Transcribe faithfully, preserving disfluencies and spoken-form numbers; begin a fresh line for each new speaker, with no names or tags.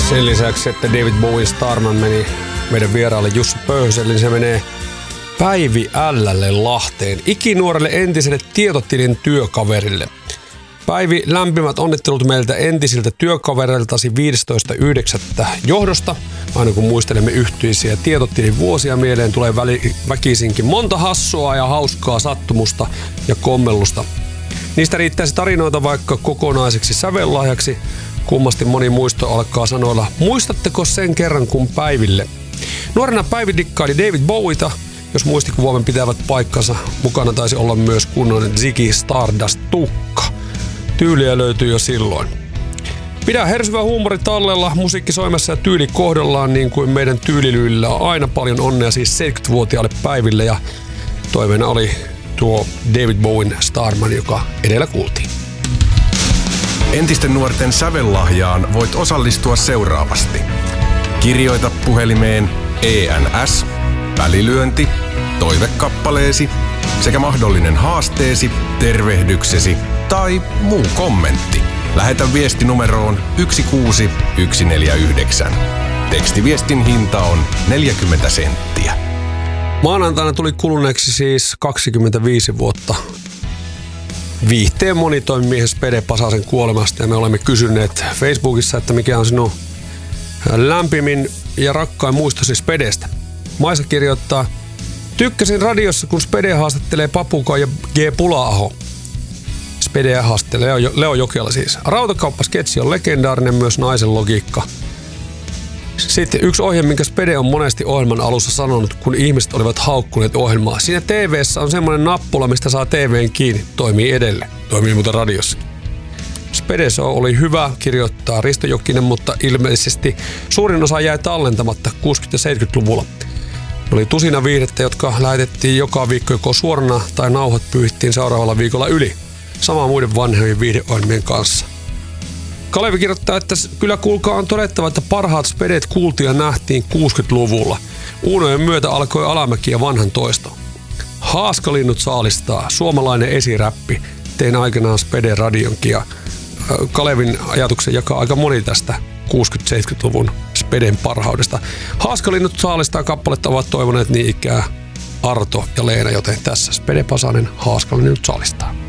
Sen lisäksi, että David Bowie Starman meni meidän vieraalle Jussi Pöyhöselle, niin se menee Päivi L:lle Lahteen, ikinuorelle entiselle tietotilin työkaverille. Päivi, lämpimät onnittelut meiltä entisiltä työkavereiltasi viidestoista yhdeksättä johdosta. Aina kun muistelemme yhteisiä tietotilin vuosia, mieleen tulee väli, väkisinkin monta hassua ja hauskaa sattumusta ja kommellusta. Niistä riittäisi tarinoita vaikka kokonaiseksi sävellahjaksi. Kummasti moni muisto alkaa sanoilla, muistatteko sen kerran kun Päiville? Nuorena Päivi dikkaili David Bowieta, jos muistikuvamme pitävät paikkansa. Mukana taisi olla myös kunnon Ziggy Stardust-tukka. Tyyliä löytyy jo silloin. Pidä hersyvä huumori tallella, musiikki soimassa ja tyyli kohdallaan, niin kuin meidän tyylilyillä on aina paljon onnea siis seitsemänkymmentävuotiaalle Päiville. Ja toiveena oli tuo David Bowen Starman, joka edellä kuultiin.
Entisten nuorten sävellahjaan voit osallistua seuraavasti. Kirjoita puhelimeen E N S, välilyönti, toivekappaleesi sekä mahdollinen haasteesi, tervehdyksesi tai muu kommentti. Lähetä viesti numeroon yksi kuusi yksi neljä yhdeksän. Tekstiviestin hinta on neljäkymmentä senttiä.
Maanantaina tuli kuluneeksi siis kaksikymmentäviisi vuotta viihteen monitoimimies Spede Pasasen kuolemasta ja me olemme kysyneet Facebookissa, että mikä on sinun lämpimin ja rakkain muistosi Spedestä. Maisa kirjoittaa, tykkäsin radiossa, kun Spede haastattelee Papuka ja G. Pula-aho. Spede haastattelee Leo, Leo Jokela siis. Rautakauppasketsi on legendaarinen, myös naisen logiikka. Sitten yksi ohje, minkä Spede on monesti ohjelman alussa sanonut, kun ihmiset olivat haukkuneet ohjelmaa. Siinä T V:ssä on semmoinen nappula, mistä saa T V:n kiinni. Toimii edelleen. Toimii muuten radiossa. Spede oli hyvä, kirjoittaa Risto Jokinen, mutta ilmeisesti suurin osa jäi tallentamatta kuusikymmentä- ja seitsemänkymmentäluvulla. Oli tusina viihdettä, jotka lähetettiin joka viikko joko suorana tai nauhat pyyhittiin seuraavalla viikolla yli. Sama muiden vanhojen viihdeohjelmien kanssa. Kalevi kirjoittaa, että kyllä kuulkaa on todettava, että parhaat Spedet kuultiin ja nähtiin kuusikymmentäluvulla. Uunojen myötä alkoi alamäki ja vanhan toisto. Haaskalinnut saalistaa, suomalainen esiräppi. Tein aikanaan Spede radionkin ja Kalevin ajatuksen jakaa aika moni tästä kuusikymmentä-seitsemänkymmentäluvun Speden parhaudesta. Haaskalinnut saalistaa kappaletta ovat toivoneet niin ikään Arto ja Leena, joten tässä Spede Pasanen Haaskalinnut saalistaa.